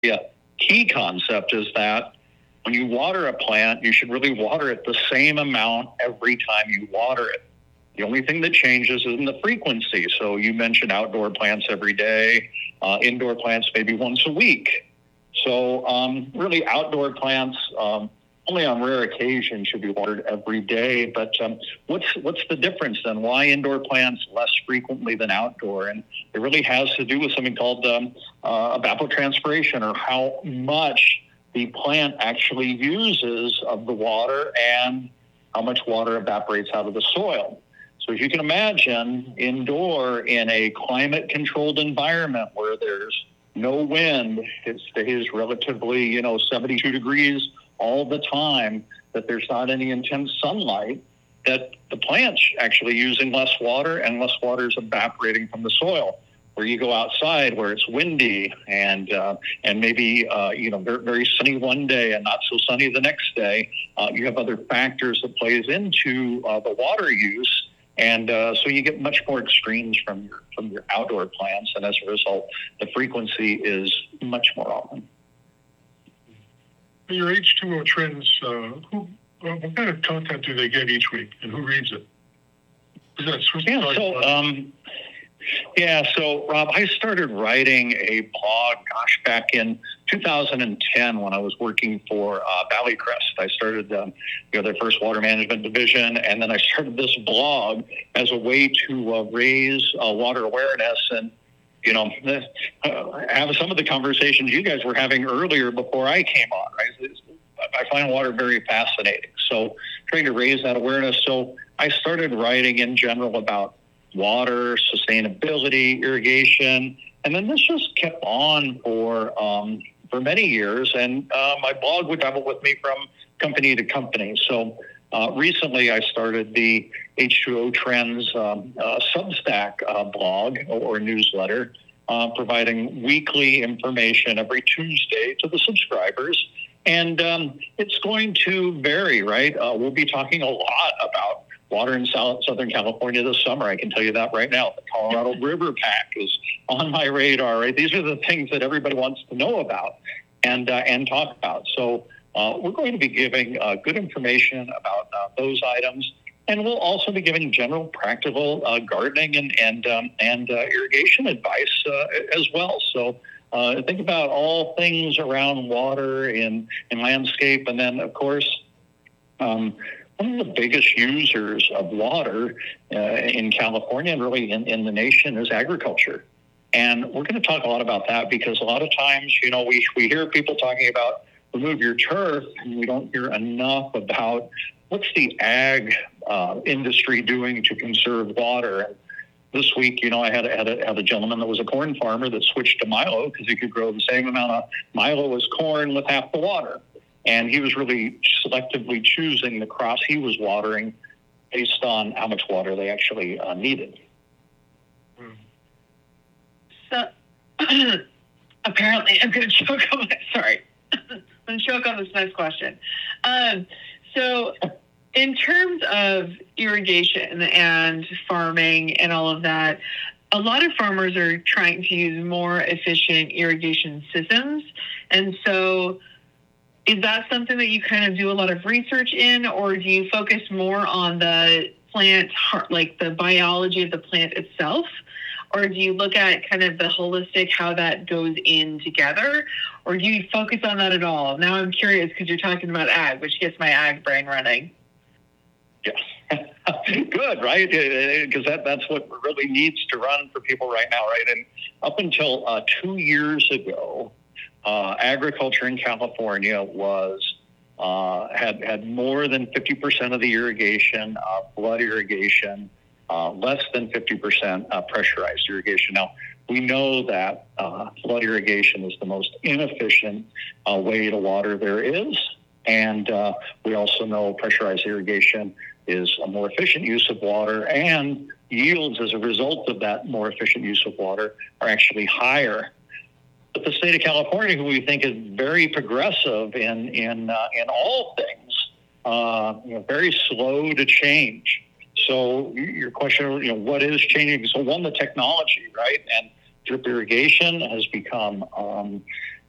a key concept is that when you water a plant, you should really water it the same amount every time you water it. The only thing that changes is in the frequency. So you mentioned outdoor plants every day, indoor plants maybe once a week. So really outdoor plants only on rare occasion should be watered every day. But what's the difference then? Why indoor plants less frequently than outdoor? And it really has to do with something called evapotranspiration, or how much the plant actually uses of the water and how much water evaporates out of the soil. So as you can imagine, indoor in a climate-controlled environment where there's no wind, it stays relatively, 72 degrees all the time, that there's not any intense sunlight, that the plant's actually using less water and less water is evaporating from the soil. Where you go outside where it's windy and maybe, very, very sunny one day and not so sunny the next day, you have other factors that plays into the water use. And so you get much more extremes from your outdoor plants, and as a result, the frequency is much more often. Your H2O trends, what kind of content do they get each week, and who reads it? So Rob, I started writing a blog, back in 2010 when I was working for Valleycrest. I started their first water management division, and then I started this blog as a way to raise water awareness and, have some of the conversations you guys were having earlier before I came on. Right? I find water very fascinating, so trying to raise that awareness. So I started writing in general about water, sustainability, irrigation, and then this just kept on for many years. And my blog would travel with me from company to company. So recently, I started the H2O Trends Substack blog or newsletter, providing weekly information every Tuesday to the subscribers. And it's going to vary, right? We'll be talking a lot about water in Southern California this summer. I can tell you that right now. The Colorado River Pack is on my radar, right? These are the things that everybody wants to know about and talk about. So we're going to be giving good information about those items. And we'll also be giving general practical gardening and irrigation advice as well. So think about all things around water in landscape. And then, of course, one of the biggest users of water in California and really in the nation is agriculture. And we're going to talk a lot about that because a lot of times, we hear people talking about remove your turf, and we don't hear enough about what's the ag industry doing to conserve water. And this week, I had a gentleman that was a corn farmer that switched to Milo because he could grow the same amount of Milo as corn with half the water. And he was really selectively choosing the crops he was watering based on how much water they actually needed. So apparently, I'm going to choke on this next question. So in terms of irrigation and farming and all of that, a lot of farmers are trying to use more efficient irrigation systems. And so is that something that you kind of do a lot of research in, or do you focus more on the plant, like the biology of the plant itself? Or do you look at kind of the holistic, how that goes in together? Or do you focus on that at all? Now I'm curious because you're talking about ag, which gets my ag brain running. Yeah, good, right? Because that's what really needs to run for people right now, right? And up until 2 years ago, agriculture in California had more than 50% of the irrigation, flood irrigation, less than 50% pressurized irrigation. Now, we know that flood irrigation is the most inefficient way to water there is. And we also know pressurized irrigation is a more efficient use of water, and yields as a result of that more efficient use of water are actually higher. But the state of California, who we think is very progressive in all things, very slow to change. So your question, what is changing? So one, the technology, right? And drip irrigation has become